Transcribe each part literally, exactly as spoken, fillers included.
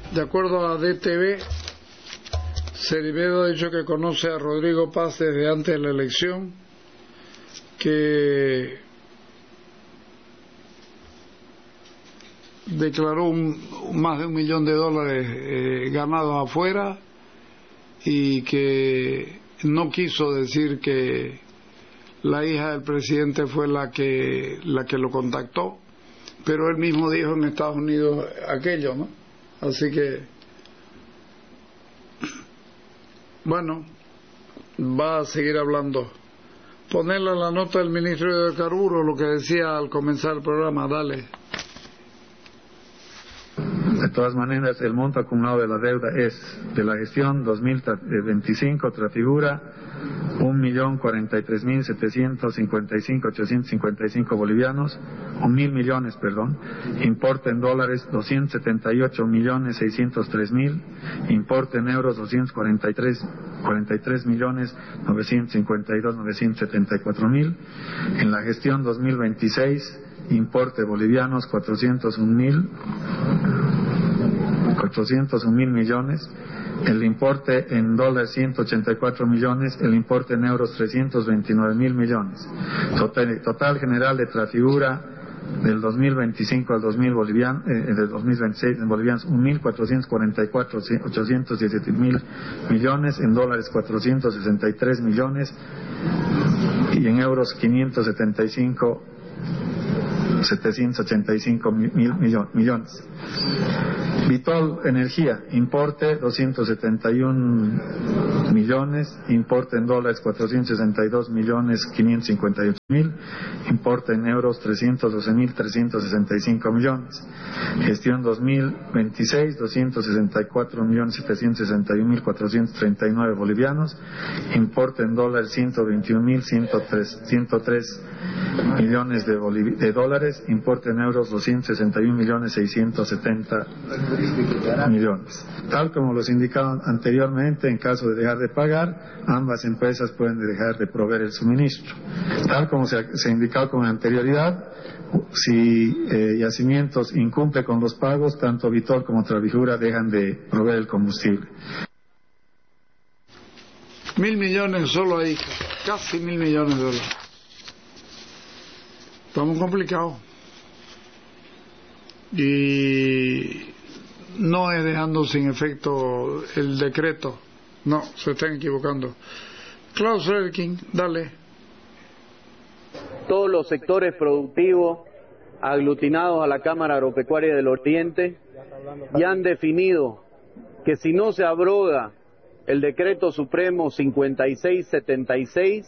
De acuerdo a D T V, Cerimedo ha dicho que conoce a Rodrigo Paz desde antes de la elección, que declaró un, más de un millón de dólares eh, ganados afuera y que no quiso decir que la hija del presidente fue la que la que lo contactó, pero él mismo dijo en Estados Unidos aquello, ¿no? Así que, bueno, va a seguir hablando. Ponerle la nota del ministro de Hidrocarburos, lo que decía al comenzar el programa, dale. De todas maneras, el monto acumulado de la deuda es, de la gestión dos mil veinticinco, transfigura un millón cuarenta y tres mil setecientos cincuenta y cinco ochocientos cincuenta y cinco bolivianos, un mil millones, perdón, importe en dólares doscientos setenta y ocho millones seiscientos tres mil, importe en euros doscientos cuarenta y tres millones novecientos cincuenta y dos mil novecientos setenta y cuatro mil, en la gestión dos mil veintiséis, importe bolivianos cuatrocientos un mil cuatrocientos un mil millones, el importe en dólares ciento ochenta y cuatro millones, el importe en euros trescientos veintinueve mil millones. Total, total general de transfigura del dos mil veinticinco al dos mil boliviano, eh, del dos mil veintiséis en bolivianos un mil cuatrocientos cuarenta y cuatro ochocientos diecisiete mil millones, en dólares cuatrocientos sesenta y tres millones y en euros quinientos setenta y cinco setecientos ochenta y cinco mil millones. Vitol Energía, importe doscientos setenta y un millones, importe en dólares cuatrocientos sesenta y dos millones quinientos cincuenta y ocho mil, importe en euros trescientos doce mil trescientos sesenta y cinco millones. Gestión dos mil veintiséis, doscientos sesenta y cuatro millones setecientos sesenta y un mil cuatrocientos treinta y nueve bolivianos, importe en dólares ciento veintiún mil ciento tres millones de, de dólares, importe en euros doscientos sesenta y un millones seiscientos setenta millones. Tal como los indicaban anteriormente, en caso de dejar de pagar, ambas empresas pueden dejar de proveer el suministro. Tal como se ha, se ha indicado con anterioridad, si eh, Yacimientos incumple con los pagos, tanto Vitol como Trafigura dejan de proveer el combustible. Mil millones solo ahí, casi mil millones de dólares. Está muy complicado. Y no es dejando sin efecto el decreto. No, se están equivocando. Klaus Fredkin, dale. Todos los sectores productivos aglutinados a la Cámara Agropecuaria del Oriente ya han definido que si no se abroga el decreto supremo cincuenta y seis setenta y seis,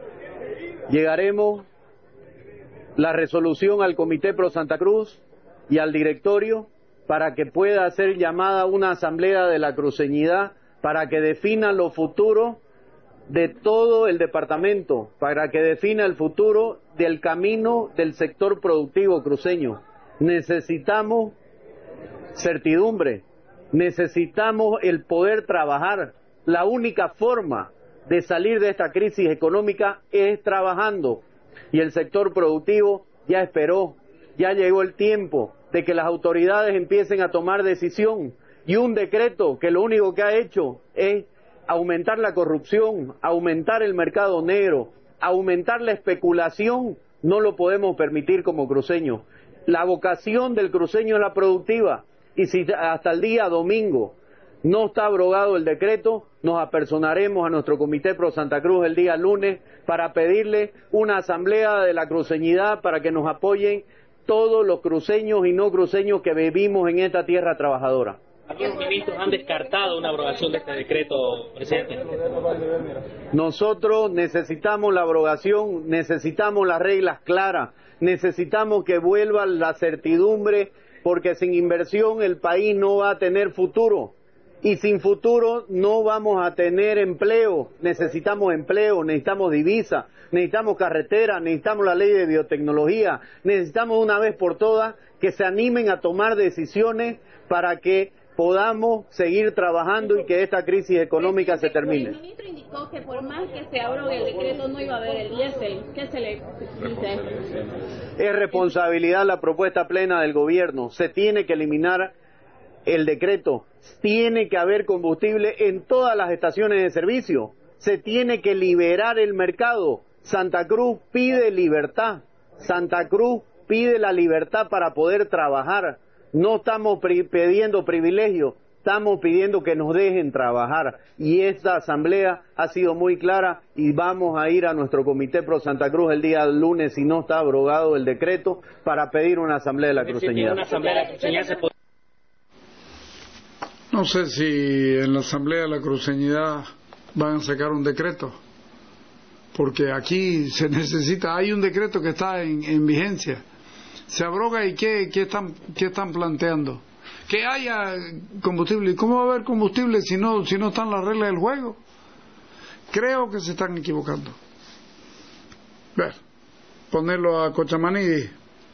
llegaremos la resolución al Comité Pro Santa Cruz y al directorio para que pueda ser llamada una asamblea de la cruceñidad para que defina lo futuro de todo el departamento, para que defina el futuro del camino del sector productivo cruceño. Necesitamos certidumbre, necesitamos el poder trabajar. La única forma de salir de esta crisis económica es trabajando, y el sector productivo ya esperó, ya llegó el tiempo de que las autoridades empiecen a tomar decisión, y un decreto que lo único que ha hecho es aumentar la corrupción, aumentar el mercado negro, aumentar la especulación, no lo podemos permitir como cruceños. La vocación del cruceño es la productiva, y si hasta el día domingo no está abrogado el decreto, nos apersonaremos a nuestro Comité Pro Santa Cruz el día lunes para pedirle una asamblea de la cruceñidad para que nos apoyen todos los cruceños y no cruceños que vivimos en esta tierra trabajadora. Algunos ministros han descartado una abrogación de este decreto, presidente. Nosotros necesitamos la abrogación, necesitamos las reglas claras, necesitamos que vuelva la certidumbre, porque sin inversión el país no va a tener futuro. Y sin futuro no vamos a tener empleo. Necesitamos empleo, necesitamos divisa, necesitamos carretera, necesitamos la ley de biotecnología, necesitamos una vez por todas que se animen a tomar decisiones para que podamos seguir trabajando y que esta crisis económica se termine. El ministro indicó que por más que se abrogue el decreto no iba a haber el diésel. ¿Qué se le dice? Es responsabilidad la propuesta plena del gobierno. Se tiene que eliminar el decreto. Tiene que haber combustible en todas las estaciones de servicio. Se tiene que liberar el mercado. Santa Cruz pide libertad. Santa Cruz pide la libertad para poder trabajar. No estamos pri- pidiendo privilegios, estamos pidiendo que nos dejen trabajar. Y esta asamblea ha sido muy clara y vamos a ir a nuestro Comité Pro Santa Cruz el día lunes, si no está abrogado el decreto, para pedir una asamblea de la cruceñidad. Una asamblea de la cruceñidad se puede... No sé si en la asamblea de la cruceñidad van a sacar un decreto, porque aquí se necesita, hay un decreto que está en, en vigencia, se abroga y ¿qué, qué, están, qué están planteando? Que haya combustible. ¿Y cómo va a haber combustible si no, si no están las reglas del juego? Creo que se están equivocando. Ver, ponerlo a Cochamani.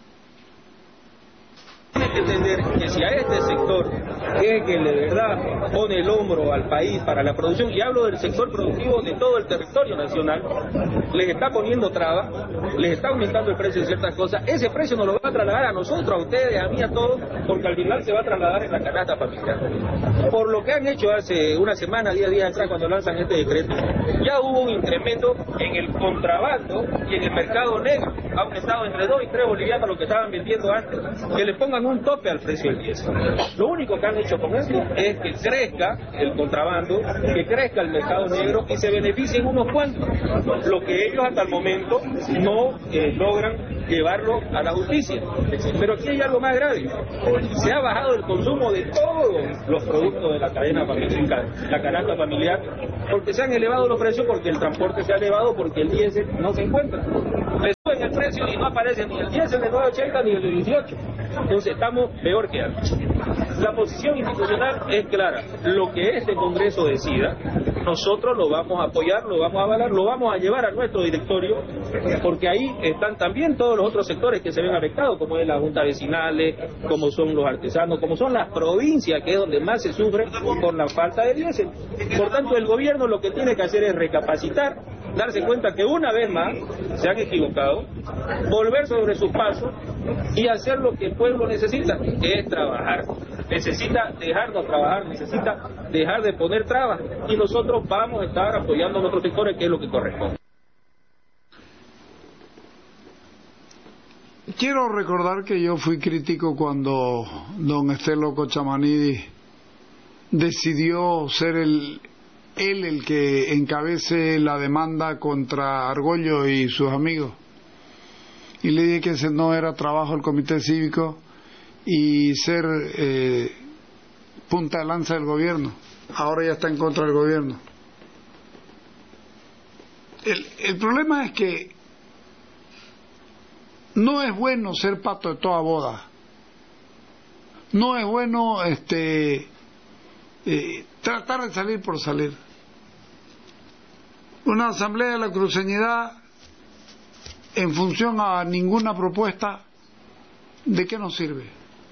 Tiene que entender que si a este sector, que es que de verdad pone el hombro al país para la producción, y hablo del sector productivo de todo el territorio nacional, les está poniendo trabas, les está aumentando el precio de ciertas cosas, ese precio nos lo va a trasladar a nosotros, a ustedes, a mí, a todos, porque al final se va a trasladar en la canasta familiar. Por lo que han hecho hace una semana, diez días atrás, cuando lanzan este decreto, ya hubo un incremento en el contrabando y en el mercado negro, ha aumentado entre dos y tres bolivianos lo que estaban vendiendo antes, que le pongan un tope al precio del diésel. Lo único que han hecho con esto es que crezca el contrabando, que crezca el mercado negro y se beneficien unos cuantos, lo que ellos hasta el momento no eh, logran llevarlo a la justicia. Pero aquí hay algo más grave, se ha bajado el consumo de todos los productos de la cadena familiar, la canasta familiar, porque se han elevado los precios, porque el transporte se ha elevado, porque el diésel no se encuentra. Le suben el precio y no aparece ni el diésel de nueve ochenta ni el de dieciocho. Entonces estamos peor que antes. La posición institucional es clara. Lo que este Congreso decida, nosotros lo vamos a apoyar, lo vamos a avalar, lo vamos a llevar a nuestro directorio, porque ahí están también todos los otros sectores que se ven afectados, como es la Junta Vecinales, como son los artesanos, como son las provincias, que es donde más se sufre por la falta de diésel. Por tanto, el gobierno lo que tiene que hacer es recapacitar, darse cuenta que una vez más se han equivocado, volver sobre sus pasos y hacer lo que el pueblo necesita, que es trabajar. Necesita dejarnos trabajar, necesita dejar de poner trabas, y nosotros vamos a estar apoyando a nuestros sectores, que es lo que corresponde. Quiero recordar que yo fui crítico cuando don Estelo Cochamani decidió ser el él el que encabece la demanda contra Argollo y sus amigos, y le dije que ese no era trabajo del comité cívico y ser eh, punta de lanza del gobierno. Ahora ya está en contra del gobierno. El, el problema es que no es bueno ser pato de toda boda. No es bueno este eh, tratar de salir por salir. Una asamblea de la cruceñidad en función a ninguna propuesta, ¿de qué nos sirve?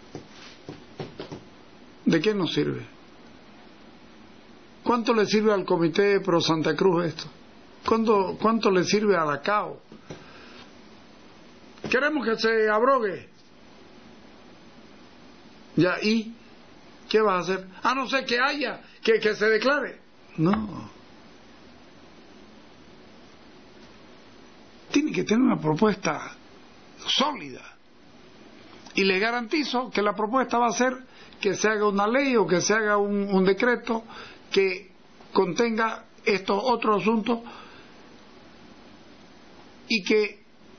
¿De qué nos sirve? ¿Cuánto le sirve al Comité Pro Santa Cruz esto? ¿Cuánto, cuánto le sirve a la C A O? Queremos que se abrogue. Ya, ¿y qué vas a hacer? A no ser que haya, que, que se declare. No. Tiene que tener una propuesta sólida. Y le garantizo que la propuesta va a ser que se haga una ley o que se haga un, un decreto que contenga estos otros asuntos, y que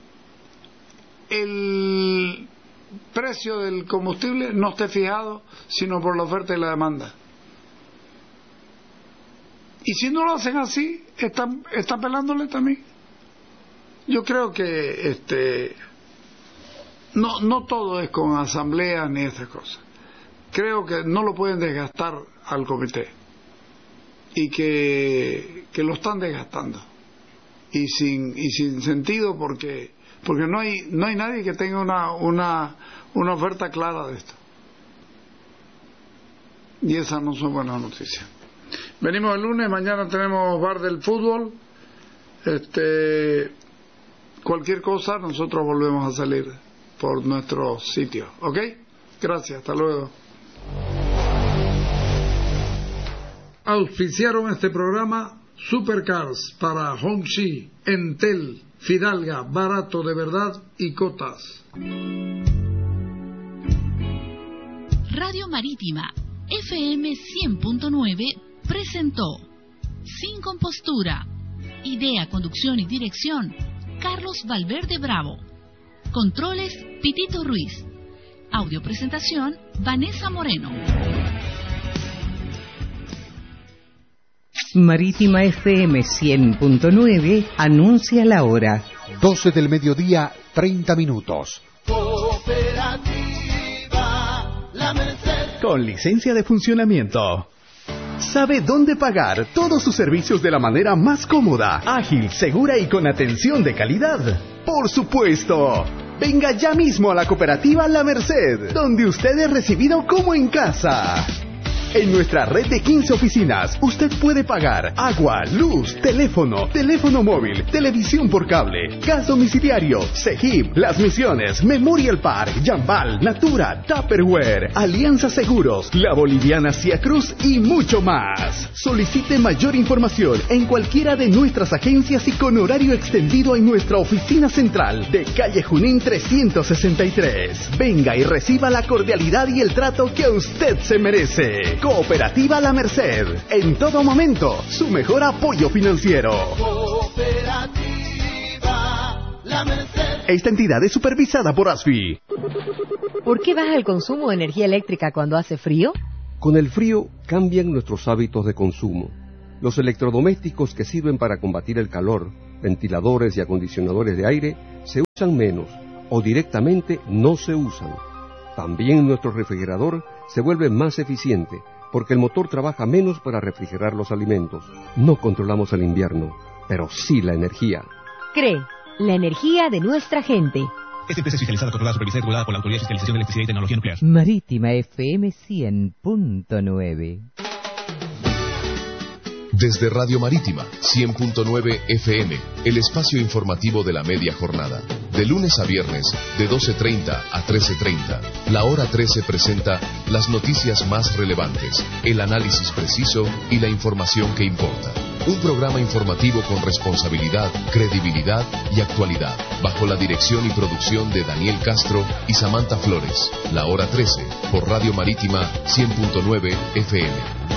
el precio del combustible no esté fijado sino por la oferta y la demanda. Y si no lo hacen así, están, están pelándole también. Yo creo que este no, no todo es con asambleas ni estas cosas. Creo que no lo pueden desgastar al comité, y que, que lo están desgastando y sin y sin sentido, porque porque no hay no hay nadie que tenga una una una oferta clara de esto, y esas no son buenas noticias. Venimos el lunes, mañana tenemos bar del fútbol. Este cualquier cosa, nosotros volvemos a salir por nuestro sitio, ¿ok? Gracias, hasta luego. Auspiciaron este programa Supercars para Hongxi, Entel, Fidalga, Barato de Verdad y Cotas. Radio Marítima F M cien punto nueve presentó Sin Compostura. Idea, conducción y dirección Carlos Valverde Bravo. Controles Pitito Ruiz. Audio presentación Vanessa Moreno. Marítima F M cien punto nueve anuncia la hora. doce del mediodía, treinta minutos. Con licencia de funcionamiento. ¿Sabe dónde pagar todos sus servicios de la manera más cómoda, ágil, segura y con atención de calidad? ¡Por supuesto! Venga ya mismo a la cooperativa La Merced, donde usted es recibido como en casa. En nuestra red de quince oficinas, usted puede pagar agua, luz, teléfono, teléfono móvil, televisión por cable, gas domiciliario, Cegip, Las Misiones, Memorial Park, Jambal, Natura, Tupperware, Alianza Seguros, La Boliviana Cia Cruz y mucho más. Solicite mayor información en cualquiera de nuestras agencias y con horario extendido en nuestra oficina central de calle Junín trescientos sesenta y tres. Venga y reciba la cordialidad y el trato que a usted se merece. Cooperativa La Merced, en todo momento, su mejor apoyo financiero. Cooperativa La Merced. Esta entidad es supervisada por A S F I. ¿Por qué baja el consumo de energía eléctrica cuando hace frío? Con el frío cambian nuestros hábitos de consumo. Los electrodomésticos que sirven para combatir el calor, ventiladores y acondicionadores de aire, se usan menos o directamente no se usan. También nuestro refrigerador se vuelve más eficiente, porque el motor trabaja menos para refrigerar los alimentos. No controlamos el invierno, pero sí la energía. C R E, la energía de nuestra gente. Esta empresa es fiscalizada, controlada, supervisada y regulada por la Autoridad de Fiscalización de Electricidad y Tecnología Nuclear. Marítima F M cien punto nueve. Desde Radio Marítima cien punto nueve F M, el espacio informativo de la media jornada. De lunes a viernes, de doce treinta a trece treinta, la hora trece presenta las noticias más relevantes, el análisis preciso y la información que importa. Un programa informativo con responsabilidad, credibilidad y actualidad, bajo la dirección y producción de Daniel Castro y Samantha Flores. La hora trece, por Radio Marítima cien punto nueve F M.